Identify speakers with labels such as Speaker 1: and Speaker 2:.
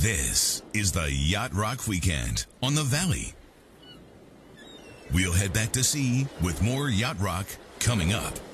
Speaker 1: This is the Yacht Rock Weekend on the Valley. We'll head back to sea with more Yacht Rock coming up.